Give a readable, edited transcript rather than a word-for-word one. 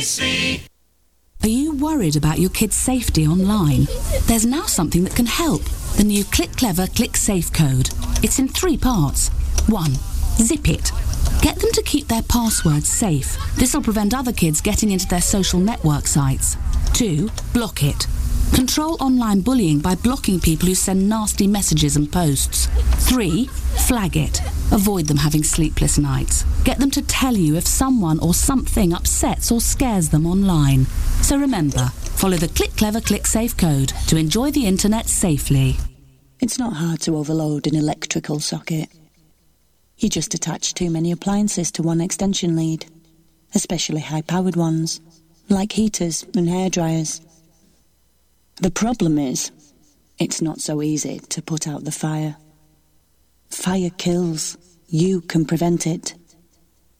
Are you worried about your kids' safety online? There's now something that can help. The new Click Clever Click Safe code. It's in 3 parts. 1. Zip it. Get them to keep their passwords safe. This will prevent other kids getting into their social network sites. 2. Block it. Control online bullying by blocking people who send nasty messages and posts. 3. Flag it. Avoid them having sleepless nights. Get them to tell you if someone or something upsets or scares them online. So remember, follow the Click Clever Click Safe code to enjoy the internet safely. It's not hard to overload an electrical socket. You just attach too many appliances to one extension lead, especially high-powered ones, like heaters and hairdryers. The problem is, it's not so easy to put out the fire. Fire kills. You can prevent it.